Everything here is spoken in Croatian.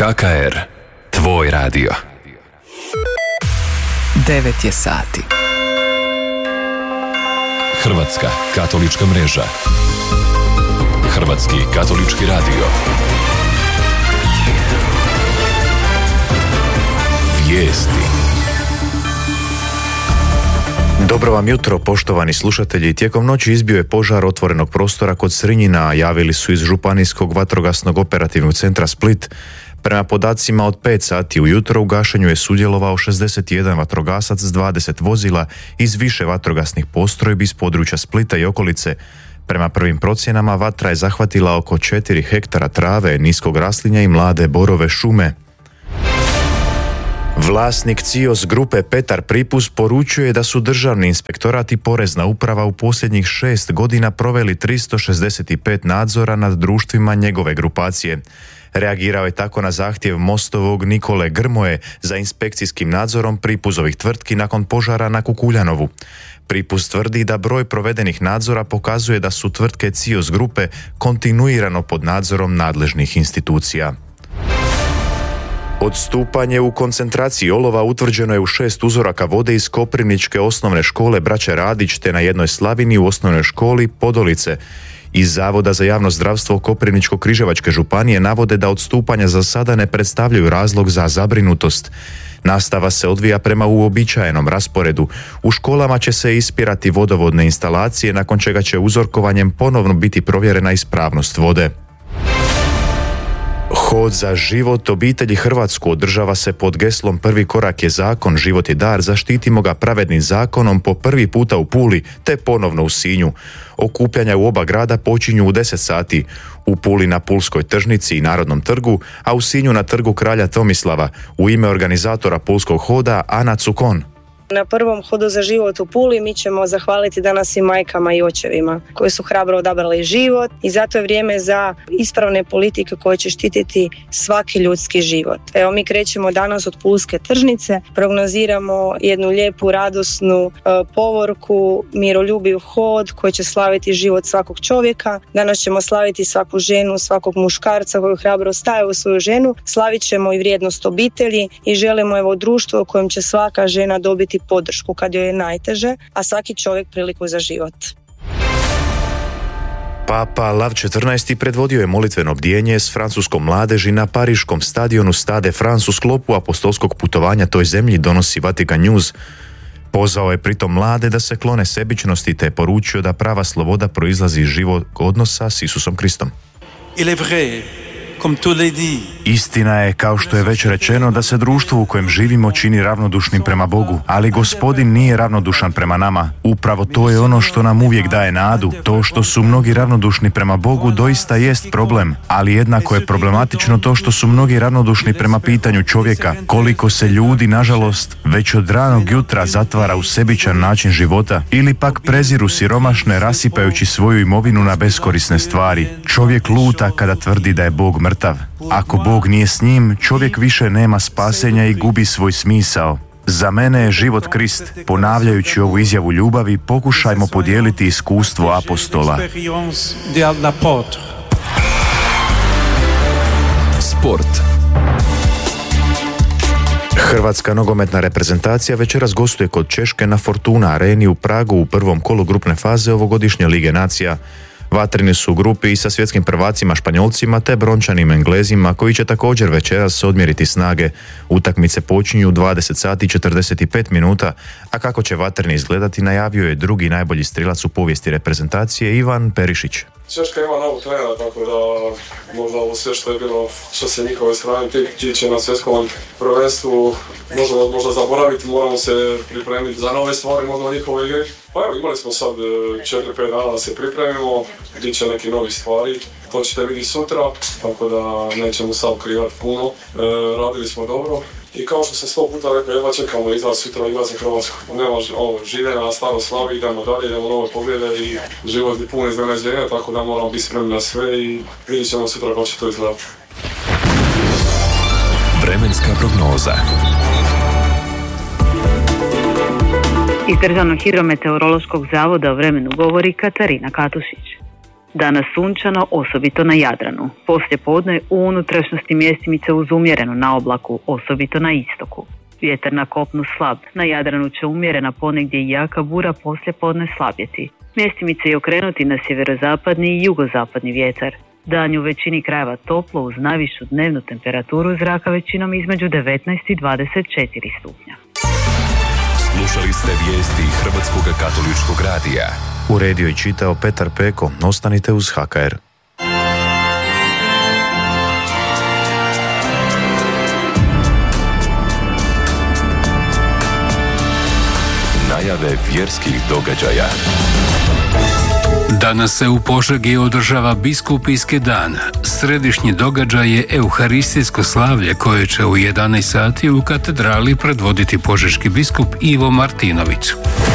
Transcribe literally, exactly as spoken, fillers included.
K K R, tvoj radio. devet je sati. Hrvatska katolička mreža. Hrvatski katolički radio. Vijesti. Dobro vam jutro, poštovani slušatelji. Tijekom noći izbio je požar otvorenog prostora kod Srinjina, javili su iz Županijskog vatrogasnog operativnog centra Split. Prema podacima od pet sati ujutro u gašenju je sudjelovao šezdeset jedan vatrogasac s dvadeset vozila iz više vatrogasnih postrojbi iz područja Splita i okolice. Prema prvim procjenama vatra je zahvatila oko četiri hektara trave, niskog raslinja i mlade borove šume. Vlasnik C I O S grupe Petar Pripuz poručuje da su Državni inspektorat i Porezna uprava u posljednjih šest godina proveli tristo šezdeset pet nadzora nad društvima njegove grupacije. Reagirao je tako na zahtjev Mostovog Nikole Grmoje za inspekcijskim nadzorom Pripuzovih tvrtki nakon požara na Kukuljanovu. Pripuz tvrdi da broj provedenih nadzora pokazuje da su tvrtke C I O S grupe kontinuirano pod nadzorom nadležnih institucija. Odstupanje u koncentraciji olova utvrđeno je u šest uzoraka vode iz Koprivničke osnovne škole Braće Radić te na jednoj slavini u osnovnoj školi Podolice. Iz Zavoda za javno zdravstvo Koprivničko-križevačke županije navode da odstupanja za sada ne predstavljaju razlog za zabrinutost. Nastava se odvija prema uobičajenom rasporedu. U školama će se ispirati vodovodne instalacije, nakon čega će uzorkovanjem ponovno biti provjerena ispravnost vode. Hod za život obitelji Hrvatsku održava se pod geslom Prvi korak je zakon, život je dar, zaštitimo ga pravednim zakonom po prvi puta u Puli te ponovno u Sinju. Okupljanja u oba grada počinju u deset sati, u Puli na Pulskoj tržnici i Narodnom trgu, a u Sinju na trgu Kralja Tomislava. U ime organizatora Pulskog hoda Ana Cukon. Na prvom hodu za život u Puli mi ćemo zahvaliti danas i majkama i očevima koji su hrabro odabrali život i zato je vrijeme za ispravne politike koje će štititi svaki ljudski život. Evo, mi krećemo danas od Pulske tržnice, prognoziramo jednu lijepu, radosnu e, povorku, miroljubiv hod koji će slaviti život svakog čovjeka. Danas ćemo slaviti svaku ženu, svakog muškarca koji hrabro staje u svoju ženu. Slavit ćemo i vrijednost obitelji i želimo evo društvo u kojem će svaka žena dobiti podršku kad joj je najteže, a svaki čovjek priliku za život. Papa Lav četrnaesti predvodio je molitveno bdjenje s francuskom mladeži na pariškom stadionu Stade France u sklopu apostolskog putovanja toj zemlji, donosi Vatican News. Pozvao je pritom mlade da se klone sebičnosti te poručio da prava sloboda proizlazi iz živog odnosa s Isusom Kristom. Il est vrai. Istina je, kao što je već rečeno, da se društvo u kojem živimo čini ravnodušnim prema Bogu, ali Gospodin nije ravnodušan prema nama. Upravo to je ono što nam uvijek daje nadu. To što su mnogi ravnodušni prema Bogu doista jest problem, ali jednako je problematično to što su mnogi ravnodušni prema pitanju čovjeka. Koliko se ljudi, nažalost, već od ranog jutra zatvara u sebičan način života ili pak preziru siromašne rasipajući svoju imovinu na beskorisne stvari. Čovjek luta kada tvrdi da je Bog mrtav. Ako Bog nije s njim, čovjek više nema spasenja i gubi svoj smisao. Za mene je život Krist. Ponavljajući ovu izjavu ljubavi, pokušajmo podijeliti iskustvo apostola. Sport. Hrvatska nogometna reprezentacija večeras gostuje kod Češke na Fortuna areni u Pragu u prvom kolu grupne faze ovogodišnje Lige nacija. Vatreni su u grupi i sa svjetskim prvacima Španjolcima te brončanim Englezima koji će također večeras odmjeriti snage. Utakmice počinju u dvadeset sati i četrdeset pet minuta, a kako će Vatreni izgledati najavio je drugi najbolji strilac u povijesti reprezentacije Ivan Perišić. Češka ima novog trenera, tako da možda ovo sve što je bilo, što se njihove strane tiče na svjetskom prvenstvu, možda, možda zaboraviti, moramo se pripremiti za nove stvari, možda njihove igre. Pa evo, imali smo sad četiri pet dana da se pripremimo, tiče neki novi stvari, to ćete vidjeti sutra, tako da nećemo sad krivati puno, e, radili smo dobro. I kao što sam sto puta rekao, jedva čekamo izlaz sutra, izlaz za Hrvatsku. Nema ovo, žive na staro slavi, idemo dalje, idemo nove pobjede i život je puno iznenađenja, tako da moramo biti spremni na sve i vidjet ćemo sutra kako će to izgledati. Vremenska prognoza. Iz Državnog hidrometeorološkog zavoda o vremenu govori Katarina Katušić. Danas sunčano, osobito na Jadranu. Poslije podne u unutrašnjosti mjestimice uz umjerenu na oblaku, osobito na istoku. Vjetar na kopnu slab, na Jadranu će umjerena ponegdje i jaka bura poslije podne slabjeti. Mjestimice je okrenuti na sjeverozapadni i jugozapadni vjetar. Dan je u većini krajeva toplo uz najvišu dnevnu temperaturu zraka većinom između devetnaest i dvadeset četiri stupnja. Slušali ste vijesti Hrvatskog katoličkog radija. Uredio i čitao Petar Peko. Ostanite uz H K R. Najave vjerskih događaja. Danas se u Požegi održava biskupijski dan. Središnji događaj je euharistijsko slavlje koje će u jedanaest sati u katedrali predvoditi požeški biskup Ivo Martinović.